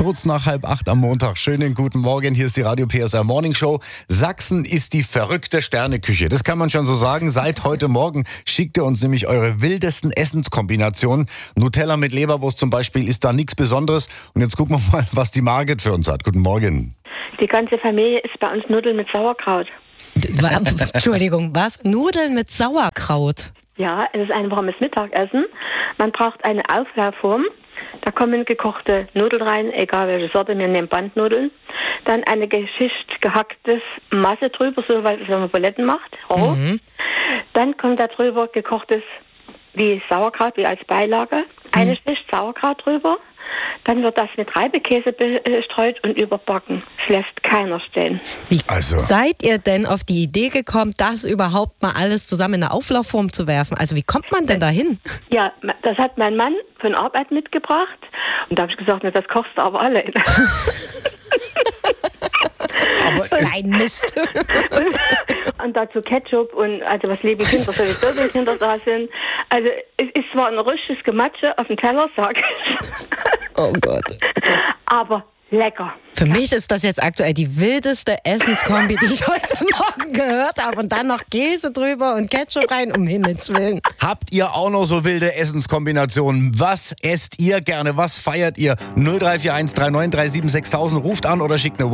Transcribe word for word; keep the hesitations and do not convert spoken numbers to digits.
Kurz nach halb acht am Montag. Schönen guten Morgen. Hier ist die Radio P S R Morning Show. Sachsen ist die verrückte Sterneküche. Das kann man schon so sagen. Seit heute Morgen schickt ihr uns nämlich eure wildesten Essenskombinationen. Nutella mit Leberwurst zum Beispiel ist da nichts Besonderes. Und jetzt gucken wir mal, was die Margit für uns hat. Guten Morgen. Die ganze Familie isst bei uns Nudeln mit Sauerkraut. Entschuldigung, was? Nudeln mit Sauerkraut? Ja, es ist ein warmes Mittagessen. Man braucht eine Auflaufform. Da kommen gekochte Nudeln rein, egal welche Sorte, wir nehmen Bandnudeln. Dann eine Geschicht gehacktes Masse drüber, so weil es man Buletten macht. Oh. Mhm. Dann kommt da drüber gekochtes wie Sauerkraut, wie als Beilage. Eine mhm. Schicht Sauerkraut drüber. Dann wird das mit Reibekäse bestreut und überbacken. Das lässt keiner stehen. Wie also. Seid ihr denn auf die Idee gekommen, das überhaupt mal alles zusammen in eine Auflaufform zu werfen? Also wie kommt man denn dahin? Ja, das hat mein Mann von Arbeit mitgebracht. Und da habe ich gesagt, na, das kochst du aber alle. Aber Nein, Mist. und, und dazu Ketchup und also was liebe Kinder sowieso die Kinder da sind. Also es ist zwar ein richtiges Gematsche auf dem Teller, sag ich. Oh Gott. Aber lecker. Für mich ist das jetzt aktuell die wildeste Essenskombi, die ich heute Morgen gehört habe. Und dann noch Käse drüber und Ketchup rein, um Himmels Willen. Habt ihr auch noch so wilde Essenskombinationen? Was esst ihr gerne? Was feiert ihr? null drei vier eins drei neun drei sieben sechstausend ruft an oder schickt eine